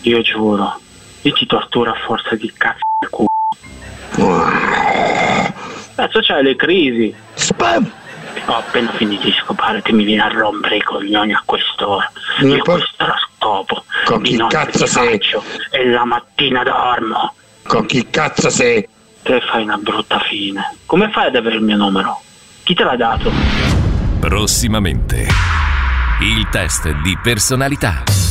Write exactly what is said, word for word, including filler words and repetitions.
Io giuro, io ti torturo a forza di cazzo e culo. Cazzo c'hai le crisi. Spam! Ho appena finito di scopare che mi viene a rompere i coglioni a quest'ora. Non Io può- quest'ora scopo. Con di chi notte cazzo ti sei? faccio e la mattina dormo. Con chi cazzo sei? Te fai una brutta fine. Come fai ad avere il mio numero? Chi te l'ha dato? Prossimamente, il test di personalità.